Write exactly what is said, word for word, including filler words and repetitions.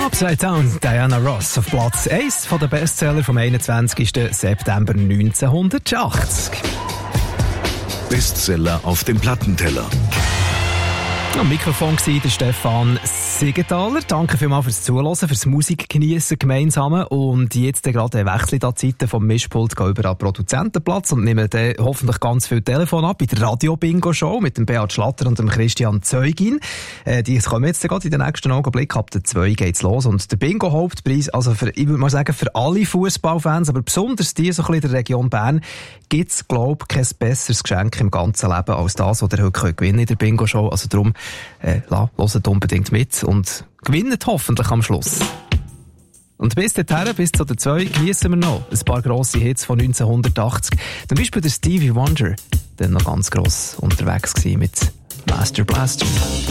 Upside Down, Diana Ross auf Platz eins von den Bestseller vom einundzwanzigsten September neunzehnhundertachtzig. Bestseller auf dem Plattenteller. Am Mikrofon war der Stefan Siegenthaler. Danke vielmals fürs Zuhören, fürs Musikgeniessen gemeinsam. Und jetzt gerade wechsle ich die Zeiten vom Mischpult, gehe über an den Produzentenplatz und nehme dann hoffentlich ganz viel Telefon ab bei der Radio-Bingo-Show mit dem Beat Schlatter und dem Christian Zeugin. Äh, die kommen jetzt gerade in den nächsten Augenblick. Ab der zwei geht's los. Und der Bingo-Hauptpreis, also für, ich würde mal sagen, für alle Fußballfans, aber besonders die so ein bisschen in der Region Bern, gibt's, glaube ich, kein besseres Geschenk im ganzen Leben als das, was ihr heute gewinnen in der Bingo-Show. Also darum, Äh, la, hört unbedingt mit und gewinnt hoffentlich am Schluss. Und bis dahin, bis zu den zwei, geniessen wir noch ein paar grosse Hits von neunzehnhundertachtzig. Zum Beispiel der Stevie Wonder, der noch ganz gross unterwegs war mit Master Blaster.